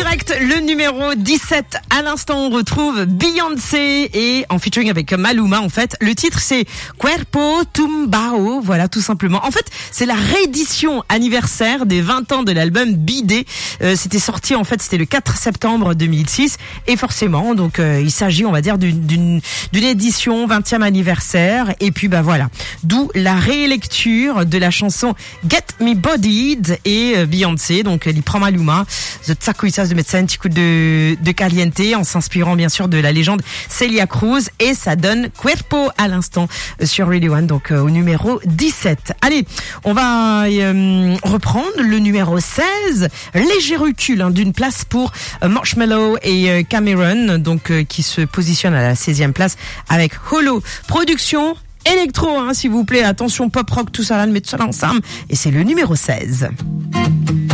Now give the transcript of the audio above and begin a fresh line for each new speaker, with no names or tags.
direct, le numéro 17. À l'instant, on retrouve Beyoncé et en featuring avec Maluma, en fait. Le titre, c'est Cuerpo Tumbao. Voilà, tout simplement. En fait, c'est la réédition anniversaire des 20 ans de l'album Bidé. C'était sorti, en fait, c'était le 4 septembre 2006. Et forcément, donc, il s'agit, on va dire, d'une édition 20e anniversaire. Et puis, bah voilà. D'où la rélecture de la chanson Get Me Bodied et Beyoncé. Donc, il prend Maluma, The Tsakuisas de médecin, petit coup de caliente, en s'inspirant bien sûr de la légende Celia Cruz, et ça donne Cuerpo à l'instant sur Radio One, donc au numéro 17. Allez, on va reprendre le numéro 16, léger recul d'une place pour Marshmello et Cameron, donc qui se positionne à la 16e place avec Holo. Production électro, s'il vous plaît, attention, pop rock, tout ça là, mettre ça ensemble, et c'est le numéro 16.